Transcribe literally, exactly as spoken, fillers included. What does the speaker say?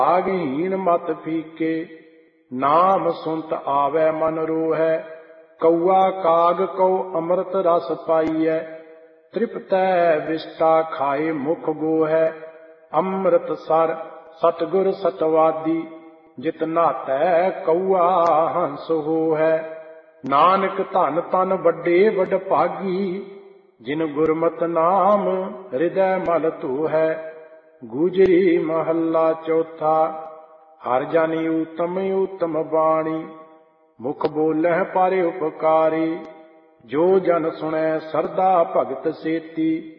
भागहीन मत फीके, नाम सुनत आवे मन रोहै। कौआ काग को अमृत रस पाइयै, तृप्तै विष्टा खाए मुख गोहै। अमृत सर सतगुर सतवादी, जित नातै कौआ हंस होहै। नानक धन तन वड्डे वड भागी, जिन गुरमत नाम हृदय मल धोहै। गुजरी महला चौथा। हर जन उत्तम उत्तम बाणी, मुख बोलह पर उपकारी। जो जन सुनै सरदा भगत सेती,